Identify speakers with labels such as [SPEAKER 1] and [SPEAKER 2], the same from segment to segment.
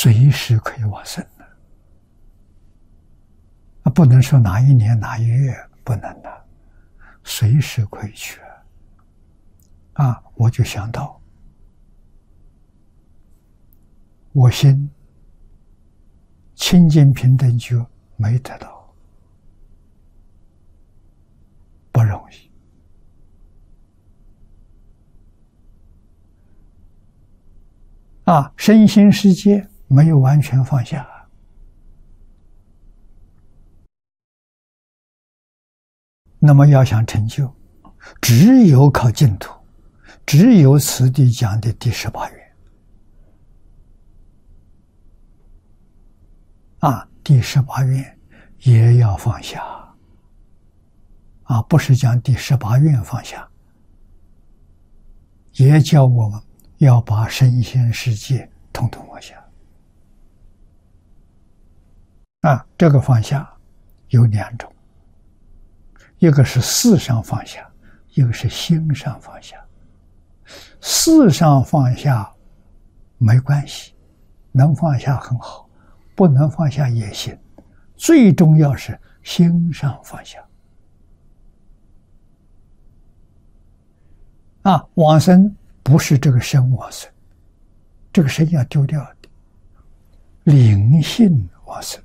[SPEAKER 1] 随时可以往生的。不能说哪一年哪一月，不能的，随时可以去。我就想到，我心清净平等觉没得到，不容易。身心世界没有完全放下，那么要想成就，只有靠净土，只有此地讲的第18愿。第18愿也要放下。不是讲第18愿放下，也叫我们要把身心世界统统放下。这个放下有2种，一个是事上放下，一个是心上放下。事上放下没关系，能放下很好，不能放下也行，最重要是心上放下。往生不是这个身往生，这个身要丢掉的，灵性往生，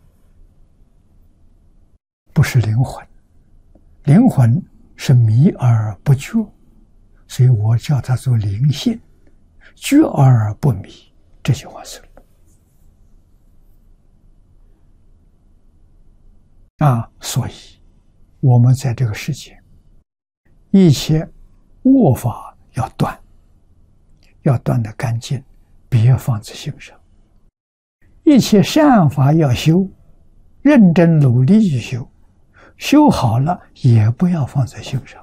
[SPEAKER 1] 不是灵魂。灵魂是迷而不觉，所以我叫它做灵性，觉而不迷，这就往生。所以我们在这个世界，一切恶法要断，要断得干净，别放在心上；一切善法要修，认真努力去修，修好了也不要放在心上。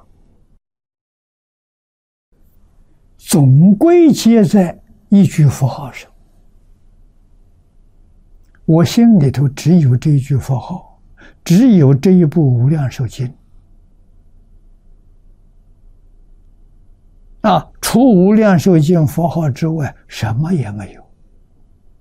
[SPEAKER 1] 总归皆在一句佛号上。我心里头只有这一句佛号，只有这一部无量寿经。除无量寿经佛号之外，什么也没有。